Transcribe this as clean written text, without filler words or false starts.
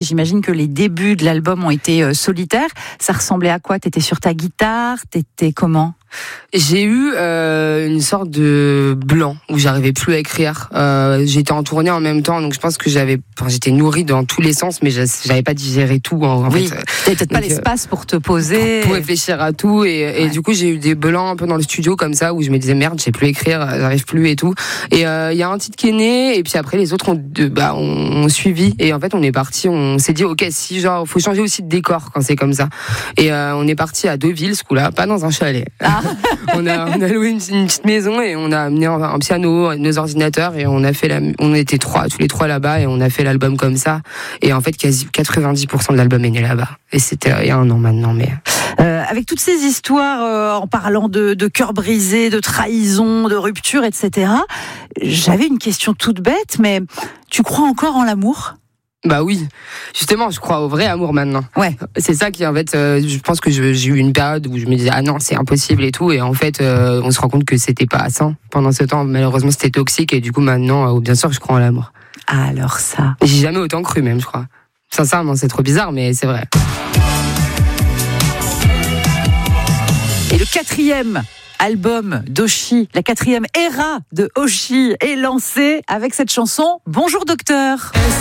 j'imagine que les débuts de l'album ont été solitaires. Ça ressemblait à quoi ? T'étais sur ta guitare ? T'étais comment ? J'ai eu une sorte de blanc où j'arrivais plus à écrire. J'étais en tournée en même temps, donc je pense que j'étais nourrie dans tous les sens, mais j'avais pas digéré tout en oui, fait. t'avais peut-être pas l'espace pour te poser. Pour réfléchir à tout et du coup j'ai eu des blancs un peu dans le studio comme ça où je me disais merde, je sais plus écrire, j'arrive plus et tout. Et il y a un titre qui est né et puis après les autres ont suivi et en fait on est parti, on s'est dit ok, si genre faut changer aussi de décor quand c'est comme ça. Et on est parti à Deauville ce coup-là, pas dans un chalet. On a loué une petite maison et on a amené un piano, nos ordinateurs et on était tous les trois là-bas et on a fait l'album comme ça. Et en fait, quasi 90% de l'album est né là-bas. Et c'était il y a un an maintenant, mais. Avec toutes ces histoires, en parlant de cœur brisé, de trahison, de rupture, etc. J'avais une question toute bête, mais tu crois encore en l'amour ? Bah oui, justement, je crois au vrai amour maintenant. Ouais. C'est ça qui en fait, je pense que j'ai eu une période où je me disais ah non c'est impossible et tout, et en fait on se rend compte que c'était pas à 100 pendant ce temps. Malheureusement c'était toxique et du coup maintenant bien sûr je crois en l'amour. Alors ça. J'ai jamais autant cru même je crois. Sincèrement c'est trop bizarre mais c'est vrai. Et le 4e album d'Oshi, la 4e era de Oshi est lancée avec cette chanson Bonjour Docteur.